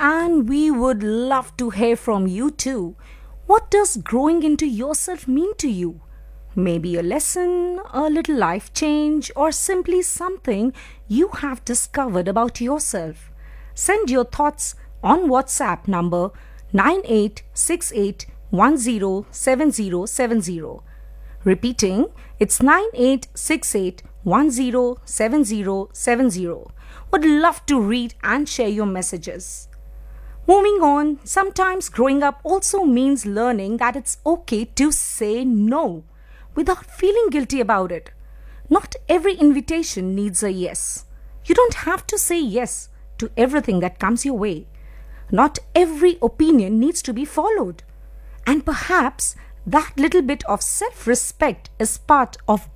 and we would love to hear from you too. What does growing into yourself mean to you? Maybe a lesson, a little life change, or simply something you have discovered about yourself. Send your thoughts on WhatsApp number 9868107070. Repeating, it's 9868107070. Would love to read and share your messages. Moving on, sometimes growing up also means learning that it's okay to say no without feeling guilty about it. Not every invitation needs a yes. You don't have to say yes to everything that comes your way. Not every opinion needs to be followed. And perhaps that little bit of self respect is part of